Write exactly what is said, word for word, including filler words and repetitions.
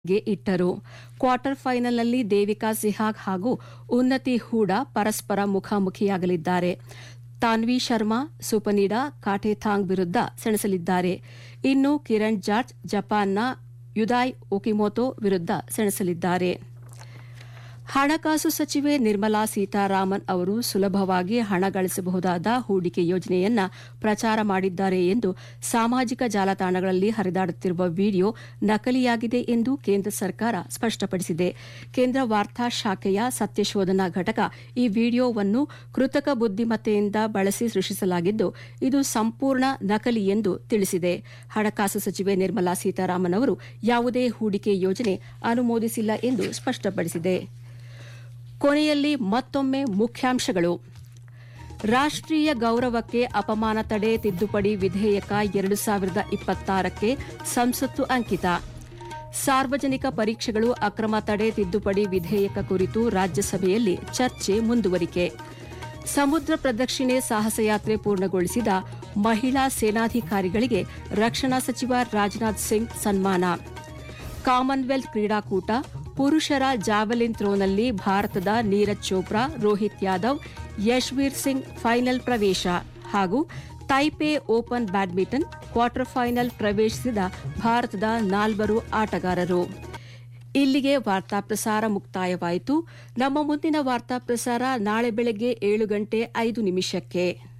ಗೆ ಇಟ್ಟರು. ಕ್ವಾರ್ಟರ್ ಫೈನಲ್ನಲ್ಲಿ ದೇವಿಕಾ ಸಿಹಾಗ್ ಹಾಗೂ ಉನ್ನತಿ ಹೂಡಾ ಪರಸ್ಪರ ಮುಖಾಮುಖಿಯಾಗಲಿದ್ದಾರೆ. ತಾನ್ವಿ ಶರ್ಮಾ ಸುಪನಿಡಾ ಕಾಟೆಥಾಂಗ್ ವಿರುದ್ಧ ಸೆಣಸಲಿದ್ದಾರೆ. ಇನ್ನು ಕಿರಣ್ ಜಾರ್ಜ್ ಜಪಾನ್ನ ಯುದಾಯ್ ಒಕಿಮೋಟೊ ವಿರುದ್ಧ ಸೆಣಸಲಿದ್ದಾರೆ. ಹಣಕಾಸು ಸಚಿವೆ ನಿರ್ಮಲಾ ಸೀತಾರಾಮನ್ ಅವರು ಸುಲಭವಾಗಿ ಹಣ ಗಳಿಸಬಹುದಾದ ಹೂಡಿಕೆ ಯೋಜನೆಯನ್ನ ಪ್ರಚಾರ ಮಾಡಿದ್ದಾರೆ ಎಂದು ಸಾಮಾಜಿಕ ಜಾಲತಾಣಗಳಲ್ಲಿ ಹರಿದಾಡುತ್ತಿರುವ ವಿಡಿಯೋ ನಕಲಿಯಾಗಿದೆ ಎಂದು ಕೇಂದ್ರ ಸರ್ಕಾರ ಸ್ಪಷ್ಟಪಡಿಸಿದೆ. ಕೇಂದ್ರ ವಾರ್ತಾ ಶಾಖೆಯ ಸತ್ಯಶೋಧನಾ ಘಟಕ ಈ ವಿಡಿಯೋವನ್ನು ಕೃತಕ ಬುದ್ದಿಮತ್ತೆಯಿಂದ ಬಳಸಿ ಸೃಷ್ಟಿಸಲಾಗಿದ್ದು, ಇದು ಸಂಪೂರ್ಣ ನಕಲಿ ಎಂದು ತಿಳಿಸಿದೆ. ಹಣಕಾಸು ಸಚಿವೆ ನಿರ್ಮಲಾ ಸೀತಾರಾಮನ್ ಅವರು ಯಾವುದೇ ಹೂಡಿಕೆ ಯೋಜನೆ ಅನುಮೋದಿಸಿಲ್ಲ ಎಂದು ಸ್ಪಷ್ಟಪಡಿಸಿದೆ. ಕೊನೆಯಲ್ಲಿ ಮತ್ತೊಮ್ಮೆ ಮುಖ್ಯಾಂಶಗಳು. ರಾಷ್ಟ್ರೀಯ ಗೌರವಕ್ಕೆ ಅಪಮಾನ ತಡೆ ತಿದ್ದುಪಡಿ ವಿಧೇಯಕ ಎರಡು ಸಾವಿರದ ಇಪ್ಪತ್ತಾರಕ್ಕೆ ಸಂಸತ್ತು ಅಂಕಿತ. ಸಾರ್ವಜನಿಕ ಪರೀಕ್ಷೆಗಳು ಅಕ್ರಮ ತಡೆ ತಿದ್ದುಪಡಿ ವಿಧೇಯಕ ಕುರಿತು ರಾಜ್ಯಸಭೆಯಲ್ಲಿ ಚರ್ಚೆ ಮುಂದುವರಿಕೆ. ಸಮುದ್ರ ಪ್ರದಕ್ಷಿಣೆ ಸಾಹಸಯಾತ್ರೆ ಪೂರ್ಣಗೊಳಿಸಿದ ಮಹಿಳಾ ಸೇನಾಧಿಕಾರಿಗಳಿಗೆ ರಕ್ಷಣಾ ಸಚಿವ ರಾಜನಾಥ್ ಸಿಂಗ್ ಸನ್ಮಾನ. ಕಾಮನ್ವೆಲ್ತ್ ಕ್ರೀಡಾಕೂಟ ಪುರುಷರ ಜಾವೆಲಿನ್ ಥ್ರೋನಲ್ಲಿ ಭಾರತದ ನೀರಜ್ ಚೋಪ್ರಾ, ರೋಹಿತ್ ಯಾದವ್, ಯಶ್ವೀರ್ ಸಿಂಗ್ ಫೈನಲ್ ಪ್ರವೇಶ. ಹಾಗೂ Taipei open badminton quarter final ಪ್ರವೇಶಿಸಿದ ಭಾರತದ ನಾಲ್ವರು ಆಟಗಾರರು. ಇಲ್ಲಿಗೆ ವಾರ್ತಾ ಪ್ರಸಾರ ಮುಕ್ತಾಯವಾಯಿತು. ನಮ್ಮ ಮುಂದಿನ ವಾರ್ತಾ ಪ್ರಸಾರ ನಾಳೆ ಬೆಳಗ್ಗೆ ಏಳು ಗಂಟೆ ಐದು ನಿಮಿಷಕ್ಕೆ.